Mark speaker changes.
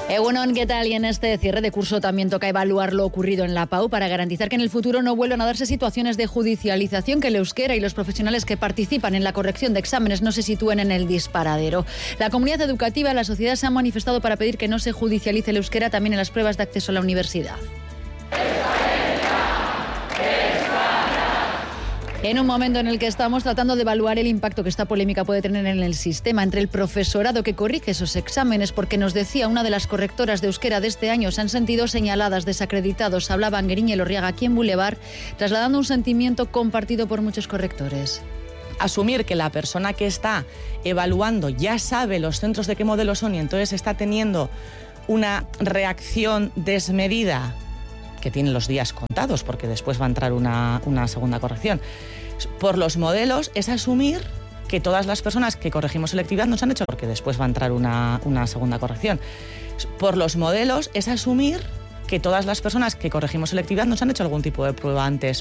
Speaker 1: Egunon, ¿qué tal? Y en este cierre de curso también toca evaluar lo ocurrido en la PAU para garantizar que en el futuro no vuelvan a darse situaciones de judicialización, que el euskera y los profesionales que participan en la corrección de exámenes no se sitúen en el disparadero. La comunidad educativa y la sociedad se han manifestado para pedir que no se judicialice el euskera también en las pruebas de acceso a la universidad. En un momento en el que estamos tratando de evaluar el impacto que esta polémica puede tener en el sistema entre el profesorado que corrige esos exámenes, porque nos decía una de las correctoras de euskera de este año se han sentido señaladas, desacreditados. Hablaba Angueriña Elorriaga aquí en Boulevard, trasladando un sentimiento compartido por muchos correctores.
Speaker 2: Asumir que la persona que está evaluando ya sabe los centros de qué modelo son y entonces está teniendo una reacción desmedida, que tiene los días contados porque después va a entrar una segunda corrección, por los modelos, es asumir que todas las personas que corregimos selectividad nos han hecho, porque después va a entrar una segunda corrección. Por los modelos es asumir que todas las personas que corregimos selectividad nos han hecho algún tipo de prueba antes.